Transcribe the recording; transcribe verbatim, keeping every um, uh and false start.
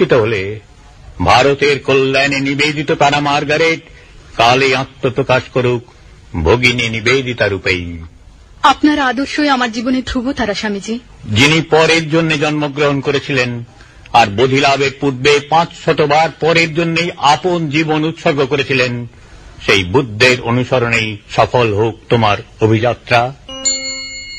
প্রতিষ্ঠিত হলে ভারতের কল্যাণে নিবেদিত প্রাণা মার্গারেট কালে আত্মপ্রকাশ করুক ভগিনী নিবেদিতা রূপেই। আপনার আদর্শই আমার জীবনে ধ্রুবতারা স্বামীজি। যিনি পরের জন্য জন্মগ্রহণ করেছিলেন আর বোধিলাভের পূর্বে পাঁচ শতবার পরের জন্যই আপন জীবন উৎসর্গ করেছিলেন, সেই বুদ্ধের অনুসরণেই সফল হোক তোমার অভিযাত্রা।